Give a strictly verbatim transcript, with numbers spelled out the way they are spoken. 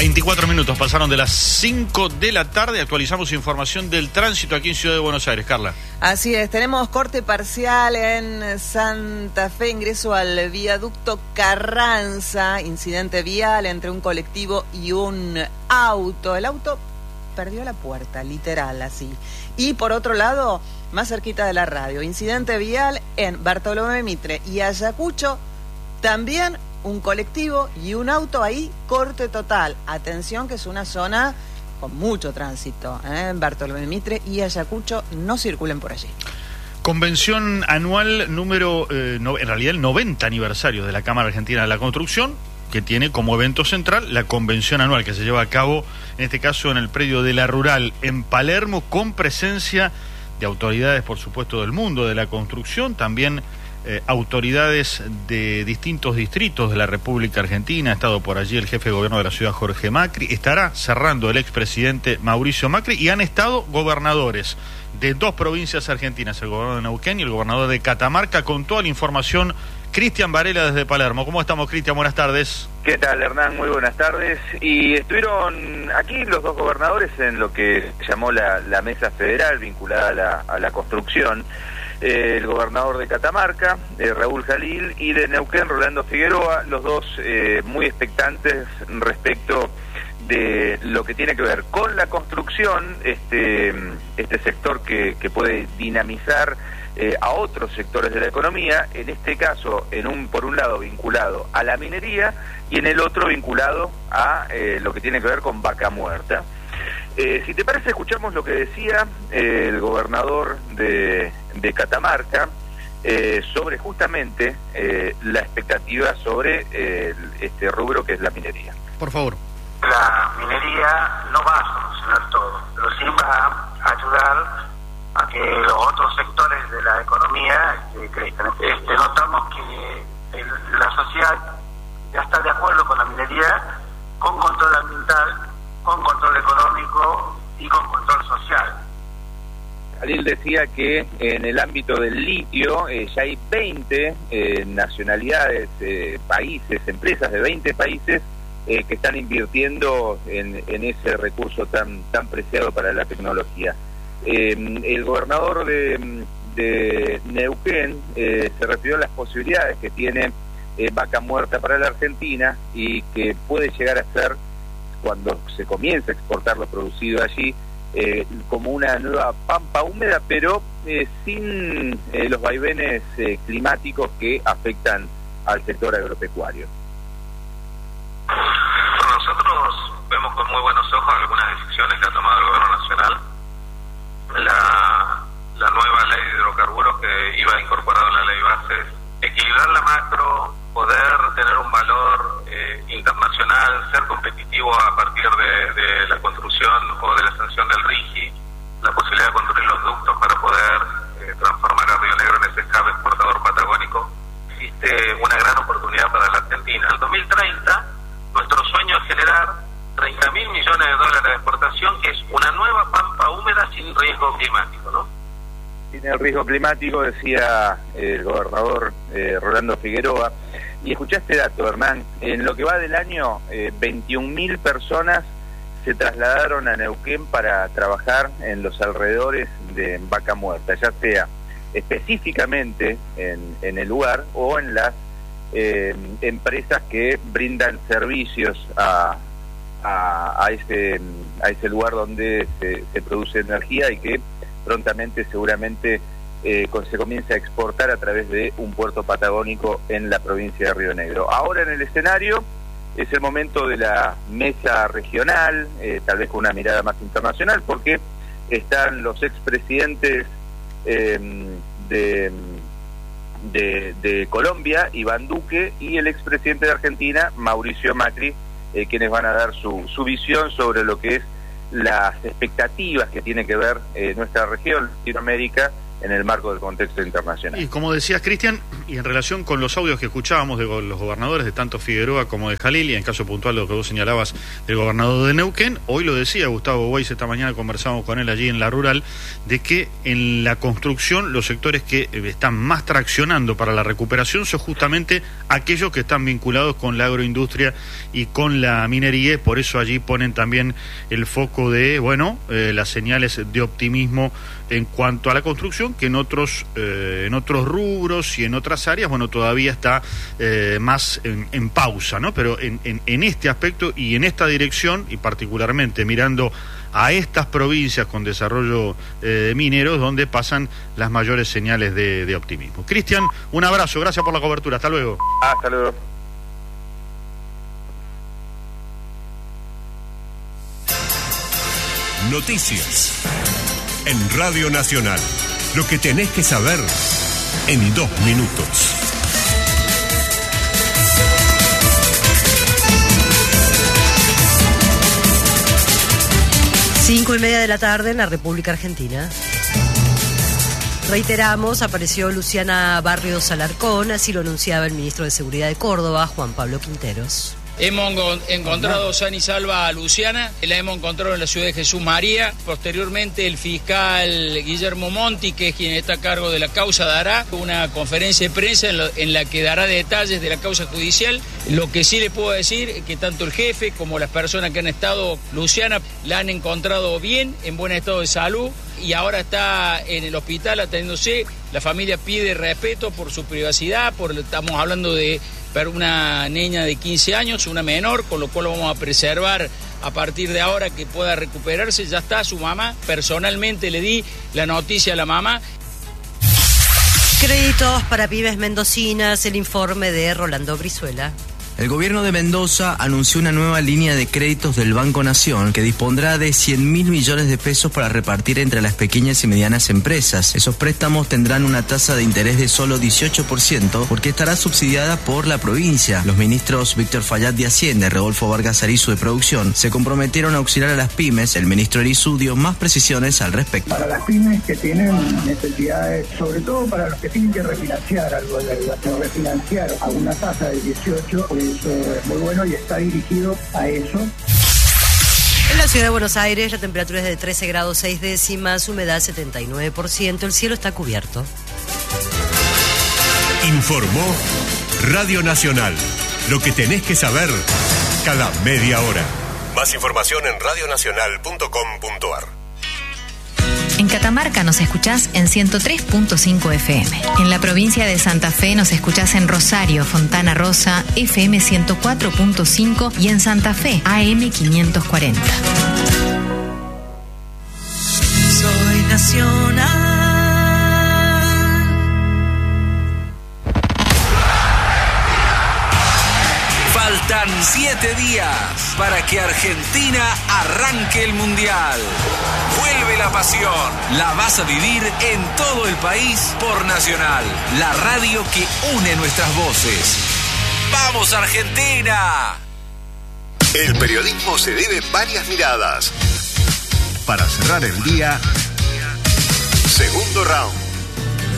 veinticuatro minutos pasaron de las cinco de la tarde. Actualizamos información del tránsito aquí en Ciudad de Buenos Aires. Carla. Así es, tenemos corte parcial en Santa Fe, ingreso al viaducto Carranza, incidente vial entre un colectivo y un auto. El auto perdió la puerta, literal, así. Y por otro lado, más cerquita de la radio, incidente vial en Bartolomé Mitre y Ayacucho, también un colectivo y un auto ahí, corte total. Atención que es una zona con mucho tránsito, ¿eh? Bartolomé Mitre y Ayacucho, no circulen por allí. Convención anual número, eh, no, en realidad el noventa aniversario de la Cámara Argentina de la Construcción, que tiene como evento central la convención anual que se lleva a cabo, en este caso en el predio de La Rural, en Palermo, con presencia de autoridades, por supuesto, del mundo de la construcción, también Eh, autoridades de distintos distritos de la República Argentina. Ha estado por allí el jefe de gobierno de la ciudad, Jorge Macri. Estará cerrando el expresidente Mauricio Macri, y han estado gobernadores de dos provincias argentinas, el gobernador de Neuquén y el gobernador de Catamarca, con toda la información. Cristian Varela desde Palermo. ¿Cómo estamos, Cristian? Buenas tardes. ¿Qué tal, Hernán? Muy buenas tardes. Y estuvieron aquí los dos gobernadores en lo que se llamó la, la mesa federal vinculada a la, a la construcción. Eh, el gobernador de Catamarca, eh, Raúl Jalil, y de Neuquén, Rolando Figueroa, los dos eh, muy expectantes respecto de lo que tiene que ver con la construcción, este, este sector que, que puede dinamizar eh, a otros sectores de la economía, en este caso, en un por un lado vinculado a la minería y en el otro vinculado a eh, lo que tiene que ver con Vaca Muerta. Eh, si te parece, escuchamos lo que decía eh, el gobernador de, de Catamarca eh, sobre justamente eh, la expectativa sobre eh, este rubro que es la minería. Por favor. La minería no va a solucionar todo, pero sí va a ayudar a que los otros sectores de la economía eh, crezcan. Este, notamos que el, la sociedad ya está de acuerdo con la minería, con control ambiental, con control económico y con control social. Jalil decía que en el ámbito del litio eh, ya hay veinte eh, nacionalidades, eh, países, empresas de veinte países eh, que están invirtiendo en, en ese recurso tan tan preciado para la tecnología. Eh, el gobernador de, de Neuquén eh, se refirió a las posibilidades que tiene eh, Vaca Muerta para la Argentina y que puede llegar a ser, cuando se comienza a exportar lo producido allí, eh, como una nueva pampa húmeda, pero eh, sin eh, los vaivenes eh, climáticos que afectan al sector agropecuario. Bueno, nosotros vemos con muy buenos ojos algunas decisiones que ha tomado el gobierno nacional. La, la nueva ley de hidrocarburos que iba incorporada en la ley base, equilibrar la macro, poder tener un valor eh, internacional, ser competitivo a partir de, de la construcción o de la extensión del RIGI, la posibilidad de construir los ductos para poder eh, transformar a Río Negro en ese hub exportador patagónico. Existe una gran oportunidad para la Argentina. En dos mil treinta, nuestro sueño es generar treinta mil millones de dólares de exportación, que es una nueva pampa húmeda sin riesgo climático, ¿no? Sin el riesgo climático, decía el gobernador eh, Rolando Figueroa. Y escuchá este dato, Hernán, en lo que va del año, eh, veintiún mil personas se trasladaron a Neuquén para trabajar en los alrededores de Vaca Muerta, ya sea específicamente en, en el lugar o en las eh, empresas que brindan servicios a, a, a, ese, a ese lugar donde se, se produce energía y que prontamente seguramente eh, se comienza a exportar a través de un puerto patagónico en la provincia de Río Negro. Ahora en el escenario es el momento de la mesa regional, eh, tal vez con una mirada más internacional, porque están los expresidentes eh, de, de, de Colombia, Iván Duque, y el expresidente de Argentina, Mauricio Macri, eh, quienes van a dar su, su visión sobre lo que es las expectativas que tiene que ver eh, nuestra región, Latinoamérica, en el marco del contexto internacional. Y como decías, Cristian, y en relación con los audios que escuchábamos de los gobernadores de tanto Figueroa como de Jalil, y en caso puntual lo que vos señalabas del gobernador de Neuquén, hoy lo decía Gustavo Weiss, esta mañana conversamos con él allí en la rural, de que en la construcción los sectores que están más traccionando para la recuperación son justamente aquellos que están vinculados con la agroindustria y con la minería, por eso allí ponen también el foco de, bueno, eh, las señales de optimismo en cuanto a la construcción, que en otros eh, en otros rubros y en otras áreas, bueno, todavía está eh, más en, en pausa, ¿no? Pero en, en, en este aspecto y en esta dirección, y particularmente mirando a estas provincias con desarrollo eh, minero, donde pasan las mayores señales de, de optimismo. Cristian, un abrazo, gracias por la cobertura, hasta luego. Hasta luego. Noticias en Radio Nacional. Lo que tenés que saber en dos minutos. Cinco y media de la tarde en la República Argentina. Reiteramos, apareció Luciana Barrios Alarcón, así lo anunciaba el ministro de Seguridad de Córdoba, Juan Pablo Quinteros. Hemos encontrado sana y salva a Luciana, la hemos encontrado en la ciudad de Jesús María. Posteriormente el fiscal Guillermo Monti, que es quien está a cargo de la causa, dará una conferencia de prensa en, lo, en la que dará detalles de la causa judicial. Lo que sí le puedo decir es que tanto el jefe como las personas que han estado, Luciana, la han encontrado bien, en buen estado de salud, y ahora está en el hospital atendiéndose. La familia pide respeto por su privacidad, por estamos hablando de una niña de quince años, una menor, con lo cual vamos a preservar a partir de ahora que pueda recuperarse. Ya está su mamá, personalmente le di la noticia a la mamá. Créditos para pymes mendocinas, el informe de Rolando Brizuela. El gobierno de Mendoza anunció una nueva línea de créditos del Banco Nación que dispondrá de cien mil millones de pesos para repartir entre las pequeñas y medianas empresas. Esos préstamos tendrán una tasa de interés de solo dieciocho por ciento porque estará subsidiada por la provincia. Los ministros Víctor Fallat de Hacienda y Rodolfo Vargas Arizu de Producción se comprometieron a auxiliar a las pymes. El ministro Arizu dio más precisiones al respecto. Para las pymes que tienen necesidades, sobre todo para los que tienen que refinanciar algo de deuda, que refinanciar a una tasa de dieciocho, pues eso es muy bueno y está dirigido a eso. En la ciudad de Buenos Aires la temperatura es de trece grados seis décimas, humedad setenta y nueve por ciento, el cielo está cubierto. Informó Radio Nacional. Lo que tenés que saber cada media hora. Más información en radio nacional punto com punto a r. En Catamarca nos escuchás en ciento tres punto cinco F M. En la provincia de Santa Fe nos escuchás en Rosario, Fontana Rosa, F M ciento cuatro punto cinco y en Santa Fe, A M quinientos cuarenta. Soy nacional. Faltan siete días para que Argentina arranque el Mundial. Vuelve la pasión. La vas a vivir en todo el país por Nacional, la radio que une nuestras voces. ¡Vamos, Argentina! El periodismo se debe varias miradas. Para cerrar el día, segundo round.